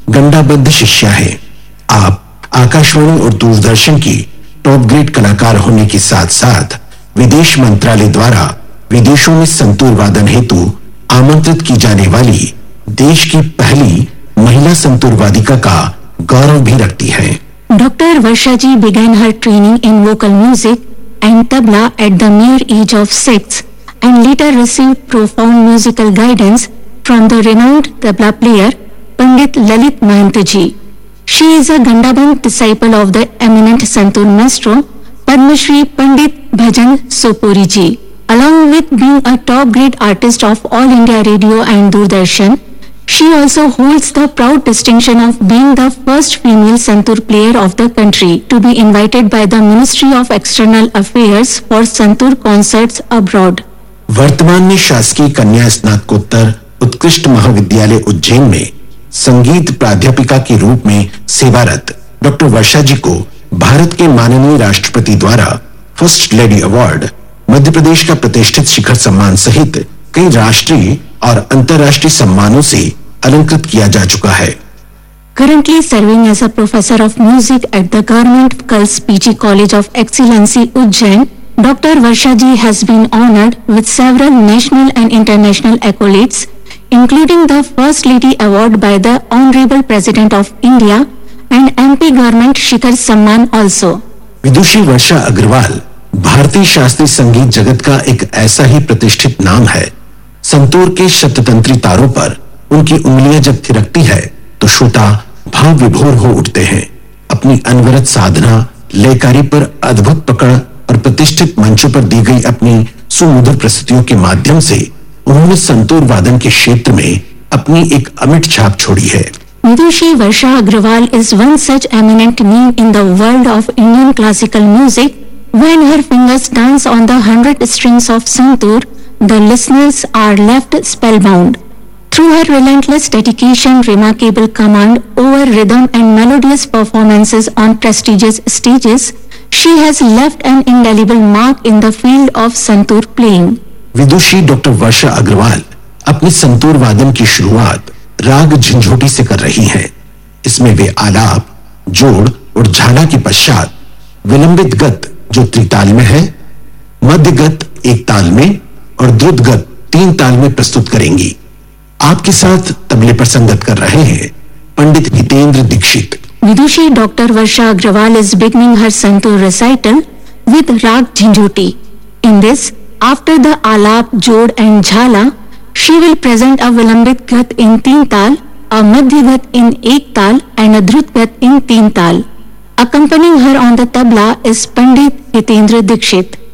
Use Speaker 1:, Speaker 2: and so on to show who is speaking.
Speaker 1: गंडाबद्ध शिष्या हैं। आप आकाशवाणी और दूरदर्शन की टॉप ग्रेड कलाकार होने के साथ साथ विदेश मंत्रालय द्वारा विदेशों में संतूर वादन हेतु आमंत्रित की जाने वाली देश की पहली महिला संतूर वादिका का गौरव भी रखती हैं।
Speaker 2: Dr. Varsha ji began her training in vocal music and tabla at the mere age of 6 and later received profound musical guidance from the renowned tabla player Pandit Lalit Mahant ji. She is a Gandaband disciple of the eminent santoor maestro Padma Shri Pandit Bhajan Sopuri ji. Along with being a top grade artist of All India Radio and Doordarshan, she also holds the proud distinction of being the first female santoor player of the country to be invited by the Ministry of External Affairs for santoor concerts abroad.
Speaker 1: वर्तमान में शासकीय कन्या स्नातकोत्तर उत्कृष्ट महाविद्यालय उज्जैन में संगीत प्राध्यापिका के रूप में सेवारत डॉक्टर वर्षा जी को भारत के माननीय राष्ट्रपति द्वारा first lady award, Madhya Pradesh का प्रतिष्ठित शिखर सम्मान सहित कई राष्ट्रीय और अंतर्राष्ट्रीय सम्मानों से अलंकृत किया जा चुका है।
Speaker 2: Currently serving as a professor of music at the Government Girls PG College of Excellency Ujjain, Dr. Varsha ji has been honored with several national and international accolades, including the First Lady Award by the Honorable President of India and MP Government Shikhar Samman also.
Speaker 1: विदुषी वर्षा अग्रवाल भारतीय शास्त्रीय संगीत जगत का एक ऐसा ही प्रतिष्ठित नाम है। संतूर के शततंत्री तारों पर उनकी उंगलियां जब थिरकती है तो श्रोता भाव विभोर हो उठते हैं। अपनी अनवरत साधना, लयकारी पर अद्भुत पकड़ और प्रतिष्ठित मंचों पर दी गई अपनी सुमधुर प्रस्तुतियों के माध्यम से उन्होंने संतूर वादन के क्षेत्र में अपनी एक अमिट छाप छोड़ी है।
Speaker 2: Vidushi Varsha Agrawal is one such eminent name in the world of Indian classical music. When her fingers dance on the 100 strings of santoor, the listeners are left spellbound. Through her relentless dedication, remarkable command over rhythm and melodious performances on prestigious stages, she has left an indelible mark in the field of santoor playing.
Speaker 1: Vidushi doctor वर्षा अग्रवाल अपनी संतूर वादन की शुरुआत राग झंझोटी से कर रही हैं। इसमें वे आलाप, जोड़ और झाला के पश्चात विलंबित गत जो त्रिताल में है, मध्य गत एक ताल में और द्रुत गत 3 ताल में प्रस्तुत करेंगी। आपके साथ तबले पर संगत कर रहे हैं पंडित Hitendra Dixit.
Speaker 2: Vidushi Dr. Varsha Agrawal is beginning her santoor recital with Rag Jhinjhoti. In this, after the alap, jod and jhala, she will present a vilambit gat in 3 tal, a madhya gat in 1 tal and a drut gat in 3 tal. Accompanying her on the tabla is Pandit Hitendra Dikshit.